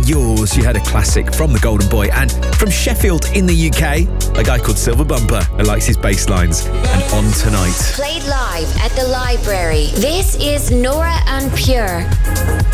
Yours. You heard a classic from the Golden Boy, and from Sheffield in the UK, a guy called Silver Bumper who likes his bass lines. And On Tonight. Played live at the Library. This is Nora En Pure.